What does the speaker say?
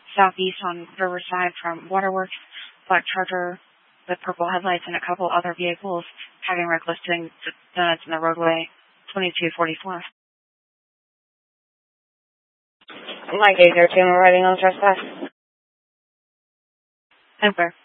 southeast on Riverside from Waterworks. Black Charger with purple headlights and a couple other vehicles having reckless donuts in the roadway. 2244. Mike 802, riding on trespass. Over.